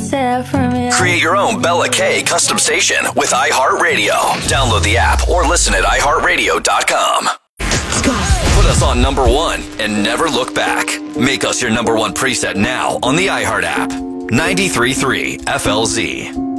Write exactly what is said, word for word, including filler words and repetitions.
set from you. Create your own Bella K custom station with iHeartRadio. Download the app or listen at i heart radio dot com. Put us on number one and never look back. Make us your number one preset now on the iHeart app. ninety-three point three F L Z.